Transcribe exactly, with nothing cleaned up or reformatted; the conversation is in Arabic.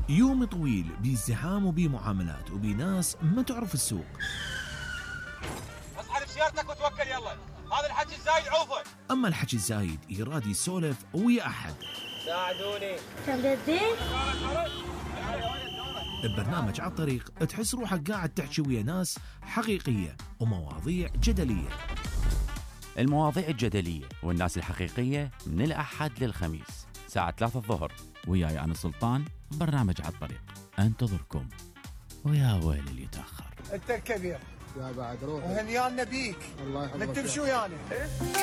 يوم طويل بازدحام وبمعاملات وبناس ما تعرف السوق. اصحى بسيارتك وتوكل يلا، هذا الحكي الزايد عوفه. اما الحكي الزايد يراد يسولف ويا احد. ساعدوني. كم بدي؟ ببرنامج على الطريق تحس روحك قاعد تحكي ويا ناس حقيقية ومواضيع جدلية. المواضيع الجدلية والناس الحقيقية من الأحد للخميس ساعة ثلاثة الظهر، وياي أنا سلطان. برنامج على الطريق انتظركم، ويا ويل اللي يتأخر. انت الكبير يا بعد روح وهنيانا بيك. الله يحفظك. نكتب شو يعني؟